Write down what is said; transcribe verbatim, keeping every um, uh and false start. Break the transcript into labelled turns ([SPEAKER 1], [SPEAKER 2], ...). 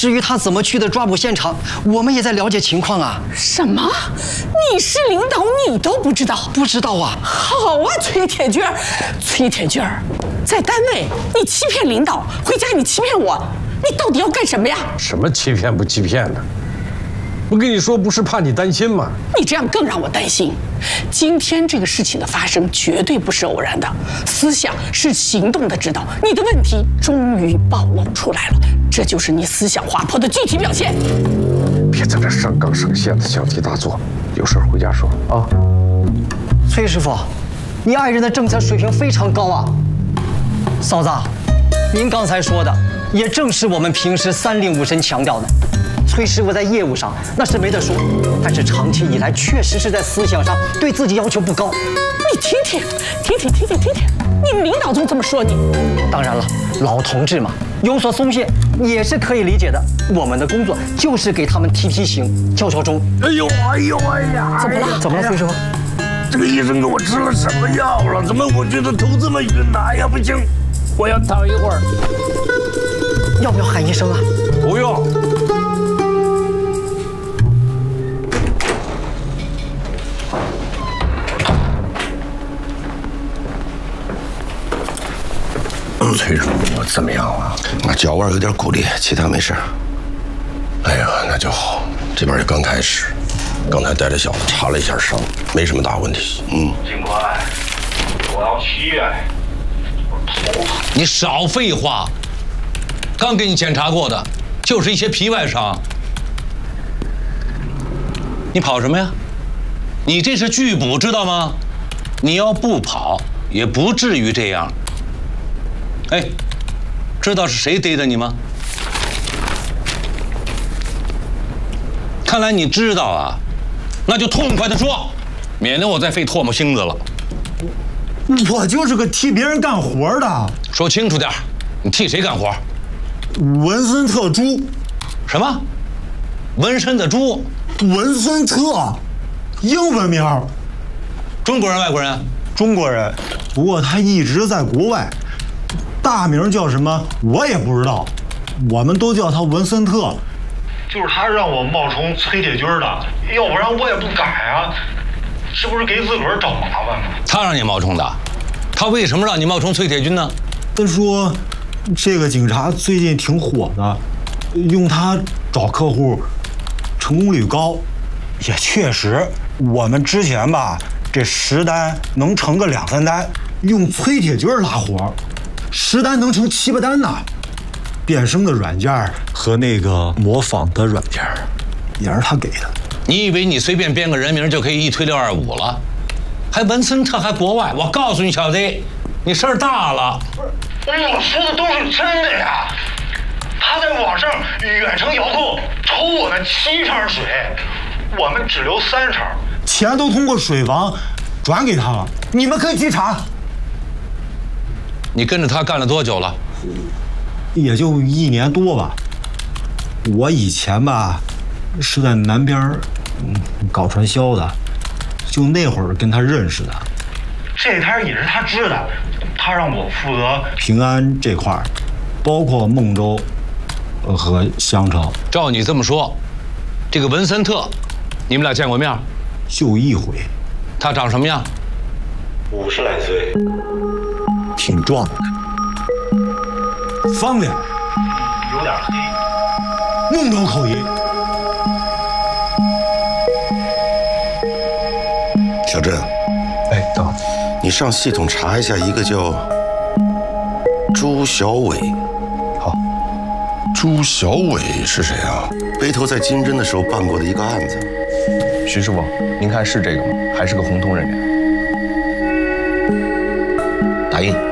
[SPEAKER 1] 至于他怎么去的抓捕现场，我们也在了解情况啊。
[SPEAKER 2] 什么？你是领导，你都不知道？
[SPEAKER 1] 不知道啊。
[SPEAKER 2] 好啊，崔铁军儿，崔铁军儿，在单位你欺骗领导，回家你欺骗我，你到底要干什么呀？
[SPEAKER 3] 什么欺骗不欺骗的？我跟你说，不是怕你担心吗？
[SPEAKER 2] 你这样更让我担心。今天这个事情的发生绝对不是偶然的，思想是行动的指导。你的问题终于暴露出来了，这就是你思想滑坡的具体表现。
[SPEAKER 3] 别在这上纲上线的小题大做，有事回家说啊。
[SPEAKER 1] 崔师傅，你爱人的政策水平非常高啊。嫂子，您刚才说的也正是我们平时三令五申强调的。崔师傅在业务上那是没得说，但是长期以来确实是在思想上对自己要求不高。
[SPEAKER 2] 你听听，听听，听听，听听，你们领导就这么说你？
[SPEAKER 1] 当然了，老同志嘛，有所松懈也是可以理解的。我们的工作就是给他们提提醒、敲敲钟。
[SPEAKER 3] 哎呦，哎呦，哎呀，
[SPEAKER 2] 怎么了？
[SPEAKER 1] 怎么了，崔师傅？
[SPEAKER 3] 这个医生给我吃了什么药了？怎么我觉得头这么晕呢？哎呀，不行，我要躺一会儿。
[SPEAKER 1] 要不要喊医生啊？
[SPEAKER 3] 不用。崔叔，我怎么样了？
[SPEAKER 4] 那脚腕有点骨裂，其他没事。
[SPEAKER 3] 哎呀，那就好。这边也刚开始，刚才带着小子查了一下伤，没什么大问题。嗯。
[SPEAKER 5] 尽快，我要七月。我头疼。
[SPEAKER 6] 你少废话，刚给你检查过的，就是一些皮外伤。你跑什么呀？你这是拒捕，知道吗？你要不跑，也不至于这样。哎，知道是谁逮的你吗？看来你知道啊，那就痛快的说，免得我再费唾沫星子了。
[SPEAKER 7] 我就是个替别人干活的。
[SPEAKER 6] 说清楚点，你替谁干活？
[SPEAKER 7] 文森特猪。
[SPEAKER 6] 什么？纹身的猪？
[SPEAKER 7] 文森特，英文名。
[SPEAKER 6] 中国人、外国人？
[SPEAKER 7] 中国人，不过他一直在国外。大名叫什么我也不知道，我们都叫他文森特。
[SPEAKER 5] 就是他让我冒充崔铁军的，要不然我也不敢啊，这不是给自个儿找麻烦吗？
[SPEAKER 6] 他让你冒充的，他为什么让你冒充崔铁军呢？
[SPEAKER 7] 他说这个警察最近挺火的，用他找客户成功率高。也确实，我们之前吧这十单能成个两三单，用崔铁军拉活十单能成七八单呢。变声的软件和那个模仿的软件也是他给的。
[SPEAKER 6] 你以为你随便编个人名就可以一推六二五了？还文森特，还国外？我告诉你小子，你事儿大了。
[SPEAKER 5] 不是，我说的都是真的呀。他在网上远程遥控抽我们七成水，我们只留三成。
[SPEAKER 7] 钱都通过水房转给他了，你们可以稽查。
[SPEAKER 6] 你跟着他干了多久了？
[SPEAKER 7] 也就一年多吧。我以前吧是在南边嗯搞传销的，就那会儿跟他认识的。
[SPEAKER 5] 这摊也是他支的，他让我负责
[SPEAKER 7] 平安这块儿，包括孟州和襄城。
[SPEAKER 6] 照你这么说，这个文森特，你们俩见过面？
[SPEAKER 7] 就一回。
[SPEAKER 6] 他长什么样？
[SPEAKER 5] 五十来岁，
[SPEAKER 7] 挺壮的，方脸，
[SPEAKER 5] 有点黑，
[SPEAKER 7] 孟州口音。
[SPEAKER 4] 小郑，
[SPEAKER 3] 哎，等会儿，
[SPEAKER 4] 你上系统查一下一个叫朱小伟。
[SPEAKER 3] 好。
[SPEAKER 4] 朱小伟是谁啊？背头在金针的时候办过的一个案子。
[SPEAKER 8] 徐师傅，您看是这个吗？还是个红通人员？
[SPEAKER 4] 打印。